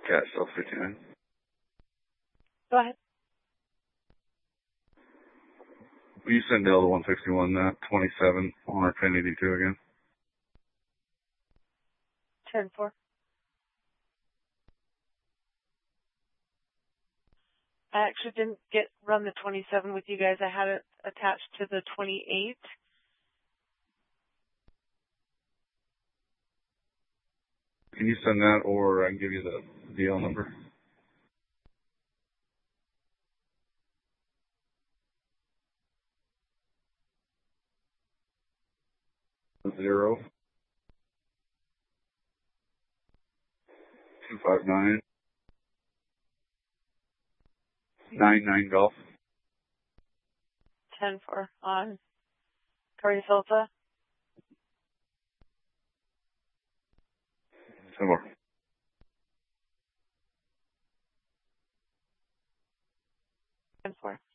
Cat Self 59. Go ahead. Will you send Delta 161 27 on our 1082 again? 10-4. I actually didn't run the 27 with you guys. I had it attached to the 28. Can you send that, or I can give you the DL number? 0 259 99 Golf. 10-4 on Curry Filter. 10-4. 10-4.